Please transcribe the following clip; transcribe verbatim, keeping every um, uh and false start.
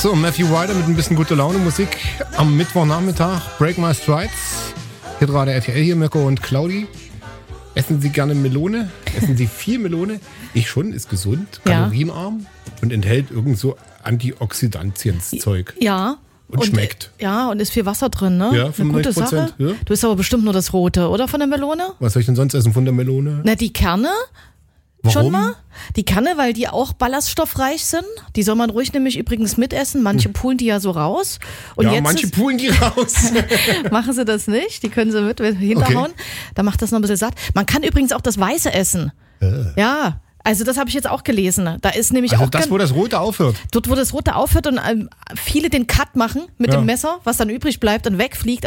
So, Matthew Ryder mit ein bisschen gute Laune Musik am Mittwochnachmittag. Break My Strides. Hier gerade R T L hier, Mirko und Claudi. Essen Sie gerne Melone? Essen Sie viel Melone? Ich schon, ist gesund, kalorienarm und enthält irgend so Antioxidantien-Zeug. Ja. Und, und schmeckt. Ja, und ist viel Wasser drin, ne? Ja, fünfundneunzig Prozent. Ja. Du isst aber bestimmt nur das Rote, oder? Von der Melone? Was soll ich denn sonst essen von der Melone? Na, die Kerne. Warum? Schon mal? Die Kerne, weil die auch ballaststoffreich sind. Die soll man ruhig nämlich übrigens mitessen. Manche hm. pulen die ja so raus. Und ja, jetzt manche ist, pulen die raus. Machen sie das nicht. Die können sie mit hinterhauen. Okay. Da macht das noch ein bisschen satt. Man kann übrigens auch das Weiße essen. Äh. Ja. Also das habe ich jetzt auch gelesen. Da ist nämlich also auch das, wo das Rote aufhört. Dort, wo das Rote aufhört und ähm, viele den Cut machen mit ja. dem Messer, was dann übrig bleibt und wegfliegt.